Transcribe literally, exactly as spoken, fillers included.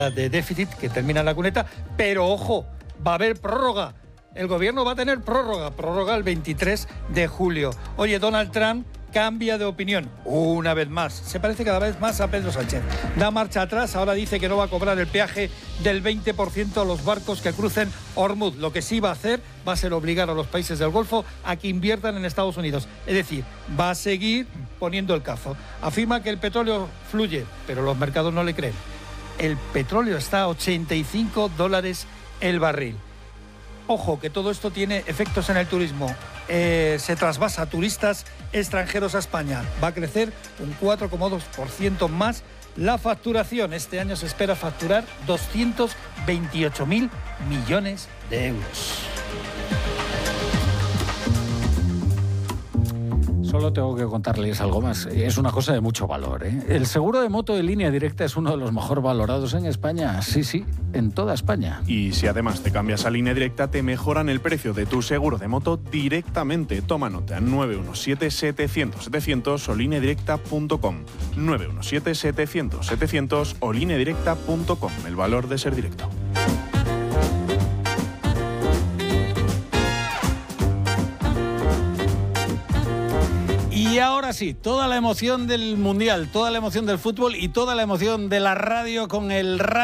de déficit que termina en la cuneta, pero ojo, va a haber prórroga. El gobierno va a tener prórroga, prórroga el veintitrés de julio. Oye, Donald Trump cambia de opinión una vez más. Se parece cada vez más a Pedro Sánchez. Da marcha atrás, ahora dice que no va a cobrar el peaje del veinte por ciento a los barcos que crucen Hormuz. Lo que sí va a hacer va a ser obligar a los países del Golfo a que inviertan en Estados Unidos. Es decir, va a seguir poniendo el cazo. Afirma que el petróleo fluye, pero los mercados no le creen. El petróleo está a ochenta y cinco dólares el barril. Ojo, que todo esto tiene efectos en el turismo. Eh, se trasvasa turistas extranjeros a España. Va a crecer un cuatro coma dos por ciento más la facturación. Este año se espera facturar doscientos veintiocho mil millones de euros. Solo tengo que contarles algo más. Es una cosa de mucho valor, ¿eh? El seguro de moto de Línea Directa es uno de los mejor valorados en España. Sí, sí, en toda España. Y si además te cambias a Línea Directa, te mejoran el precio de tu seguro de moto directamente. Toma nota, nueve uno siete, setecientos, setecientos o lineadirecta punto com. nueve uno siete, setecientos, setecientos o lineadirecta punto com. El valor de ser directo. Y ahora sí, toda la emoción del Mundial, toda la emoción del fútbol y toda la emoción de la radio con el radio.